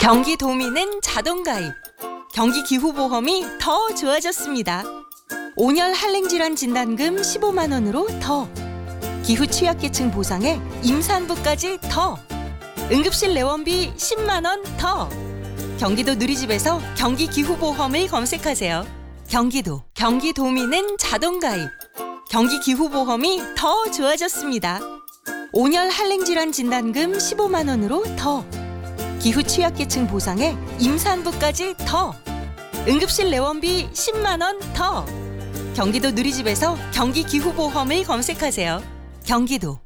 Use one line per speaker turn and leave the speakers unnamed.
경기도민은 자동가입. 경기기후보험이 더 좋아졌습니다. 5년 한랭질환 진단금 15만 원으로 더. 기후 취약계층 보상에 임산부까지 더. 응급실 내원비 10만 원 더. 경기도 누리집에서 경기기후보험을 검색하세요. 경기도민은 자동가입. 경기기후보험이 더 좋아졌습니다. 5년 한랭질환 진단금 15만 원으로 더. 기후 취약계층 보상에 임산부까지 더. 응급실 내원비 10만 원 더. 경기도 누리집에서 경기기후보험을 검색하세요. 경기도